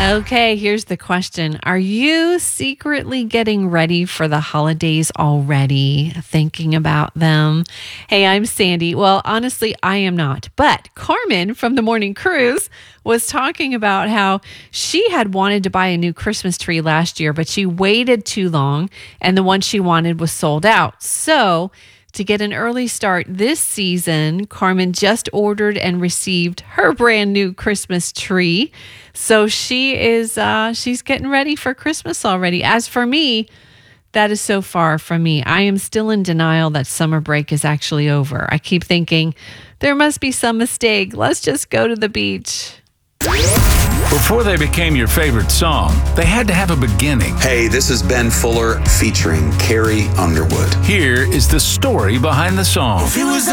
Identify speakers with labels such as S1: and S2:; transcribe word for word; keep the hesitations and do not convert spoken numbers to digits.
S1: Okay, here's the question. Are you secretly getting ready for the holidays already? Thinking about them? Hey, I'm Sandy. Well, honestly, I am not. But Carmen from the Morning Cruise was talking about how she had wanted to buy a new Christmas tree last year, but she waited too long and the one she wanted was sold out. So, to get an early start this season, Carmen just ordered and received her brand new Christmas tree. So she is uh, she's getting ready for Christmas already. As for me, that is so far from me. I am still in denial that summer break is actually over. I keep thinking there must be some mistake. Let's just go to the beach.
S2: Before they became your favorite song, they had to have a beginning.
S3: Hey, this is Ben Fuller featuring Carrie Underwood.
S2: Here is the story behind the song.
S4: If it was